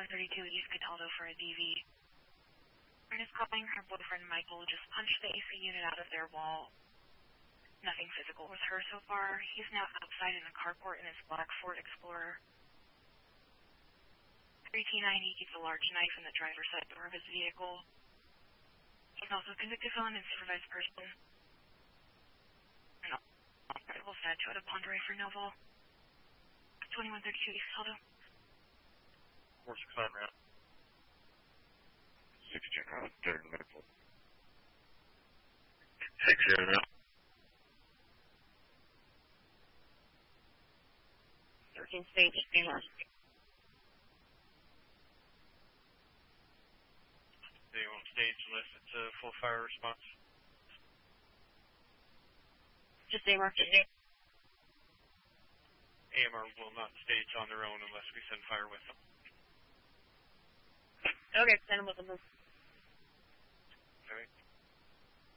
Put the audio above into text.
2132 East Cataldo for a DV. Is calling her boyfriend Michael just punched the AC unit out of their wall. Nothing physical with her so far. He's now outside in a carport in his black Ford Explorer. 3T90 keeps a large knife in the driver's side door of his vehicle. He's also a convicted felon and supervised person. No. We'll send to Ponderay for Novo. 2132 East Caldo. 46 on route. 16 route, third medical. 60 route. 13 stage, Steamer. They won't stage unless it's a full fire response. Just AMR. AMR will not stage on their own unless we send fire with them. Okay, send them with them. Okay.